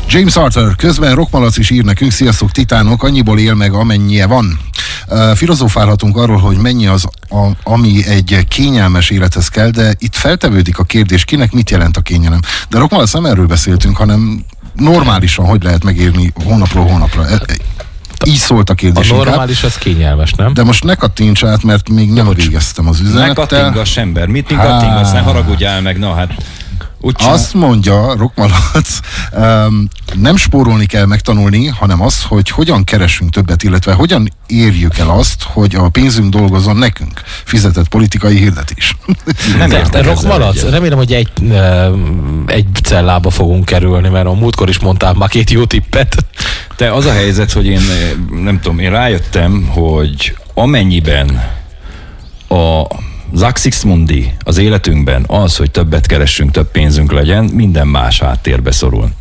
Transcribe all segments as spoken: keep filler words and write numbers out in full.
James Arthur, közben Rockmalac is ír nekünk, sziasztok titánok, annyiból él meg, amennyie van. Uh, filozofálhatunk arról, hogy mennyi az, a, ami egy kényelmes élethez kell, de itt feltevődik a kérdés, kinek mit jelent a kényelem. De Rockmalac, nem erről beszéltünk, hanem normálisan hogy lehet megérni hónapról hónapra. E, e, így szólt a kérdés. A normális az kényelmes, nem? De most ne kattints át, mert még nem végeztem az üzenettel. Ne kattingass, ember. Mit kattingass? Ne haragudjál meg, na hát. Azt mondja Rockmalac, um, nem spórolni kell megtanulni, hanem az, hogy hogyan keresünk többet, illetve hogyan érjük el azt, hogy a pénzünk dolgozzon nekünk. Fizetett politikai hirdetés. Nem értem. Rockmalac, remélem, hogy egy, egy cellába fogunk kerülni, mert a múltkor is mondtál már két jó tippet. Te, az a helyzet, hogy én nem tudom, én rájöttem, hogy amennyiben a az Axis Mundi az életünkben az, hogy többet keressünk, több pénzünk legyen, minden más háttérbe szorul.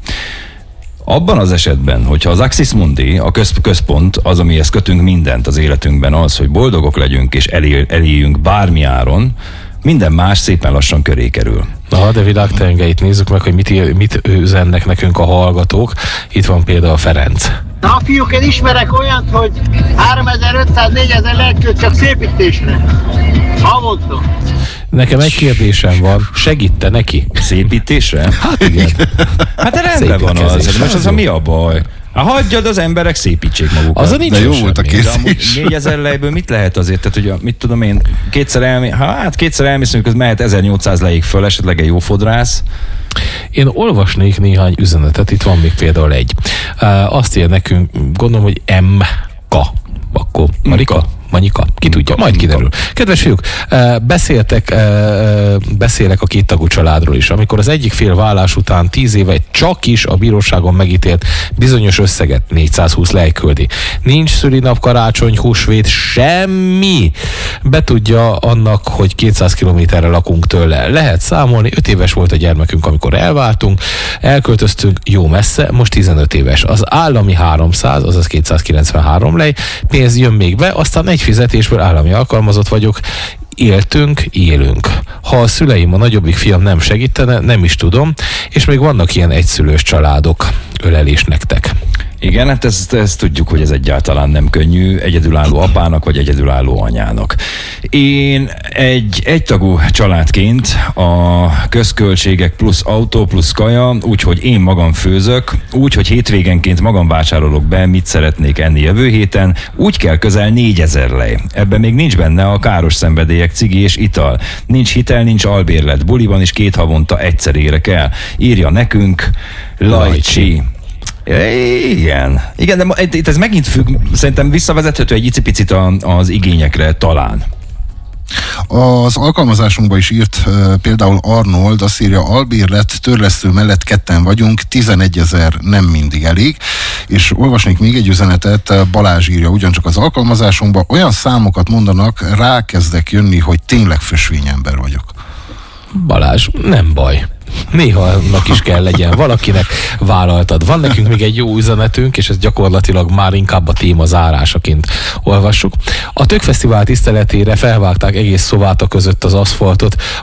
Abban az esetben, hogyha az Axis Mundi, a köz, központ, az, amihez kötünk mindent az életünkben, az, hogy boldogok legyünk és elél, eléljünk bármi áron, minden más szépen lassan köré kerül. Na, de világtengelyit nézzük meg, hogy mit, mit üzennek nekünk a hallgatók. Itt van például Ferenc. Na fiúk, én ismerek olyant, hogy háromezer-ötszáz-négyezer lehet költ csak szépítésre. Havonta. Nekem egy kérdésem van, segít-e neki? Szépítésre? Hát igen. Hát rendben van az, most az a mi a baj? Hát hagyjad, az emberek szépítsék magukat. Az a nincs. De jó volt a kérdés. négyezer lejből mit lehet azért? Tehát, hogy a, mit tudom én, kétszer elmész, hát kétszer elmészünk, az mehet ezernyolcszáz lejéig föl, esetleg egy jó fodrász. Én olvasnék néhány üzenetet, itt van még például egy. Uh, azt ír nekünk, gondolom, hogy em ká. Akkor Marika? Manyika? Ki tudja, majd kiderül. Kedves fiúk, beszéltek, beszélek a kéttagú családról is. Amikor az egyik fél vállás után tíz éve csak is a bíróságon megítélt bizonyos összeget, négyszázhúsz lejköldi. Nincs szülinap, karácsony, húsvét, semmi. Betudja annak, hogy kétszáz kilométerre lakunk tőle. Lehet számolni, öt éves volt a gyermekünk, amikor elváltunk, elköltöztünk jó messze, most tizenöt éves. Az állami háromszáz, azaz kétszázkilencvenhárom lej, pénz jön még be, aztán egy fizetésből állami alkalmazott vagyok, éltünk, élünk. Ha a szüleim, a nagyobbik fiam nem segítene, nem is tudom, és még vannak ilyen egyszülős családok. Ölelés nektek. Igen, hát ezt, ezt tudjuk, hogy ez egyáltalán nem könnyű egyedülálló apának, vagy egyedülálló anyának. Én egy egytagú családként a közköltségek plusz autó plusz kaja, úgyhogy én magam főzök, úgyhogy hétvégenként magam vásárolok be, mit szeretnék enni jövő héten, úgy kell közel négyezer lej. Ebben még nincs benne a káros szenvedélyek, cigi és ital. Nincs hitel, nincs albérlet, buliban is két havonta egyszer érek el. Írja nekünk Lajcsi. Igen. Igen, de itt ez megint függ, szerintem visszavezethető egy icipicit az igényekre talán. Az alkalmazásunkba is írt uh, például Arnold, azt írja, albérlet törlesztő mellett ketten vagyunk, tizenegyezer nem mindig elég, és olvasnék még egy üzenetet, Balázs írja, ugyancsak az alkalmazásunkba olyan számokat mondanak, rákezdek jönni, hogy tényleg fösvényember vagyok. Balázs, nem baj. Néha annak is kell legyen. Valakinek vállaltad. Van nekünk még egy jó üzenetünk, és ez gyakorlatilag már inkább a téma zárásaként olvassuk. A Tökfesztivál tiszteletére felvágták egész Szováta között az aszfaltot.